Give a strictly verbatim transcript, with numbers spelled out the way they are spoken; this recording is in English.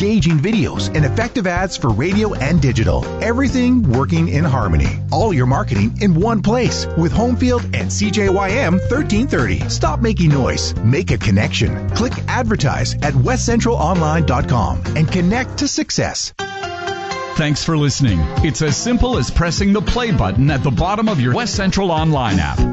engaging videos, and effective ads for radio and digital. Everything working in harmony. All your marketing in one place with Homefield and C J Y M thirteen thirty. Stop making noise. Make a connection. Click advertise at west central online dot com and connect to success. Thanks for listening. It's as simple as pressing the play button at the bottom of your West Central Online app.